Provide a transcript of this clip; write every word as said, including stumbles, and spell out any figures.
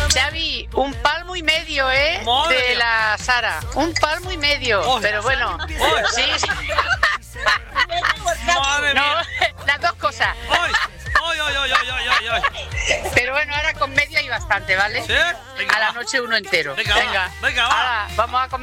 Xavi, un palmo y medio, ¿eh? Madre de mía. la Sara. Un palmo y medio. Oh. Pero bueno, Oh. sí, sí. Madre No, mía. las dos cosas. ¡Ay! ¡Ay, ay, ay, ay, ay, ay, ay! Pero bueno, ahora con media y bastante, ¿vale? ¿Sí? Venga, A la va. noche uno entero. Venga, va. Venga, va. Ahora, vamos a comer.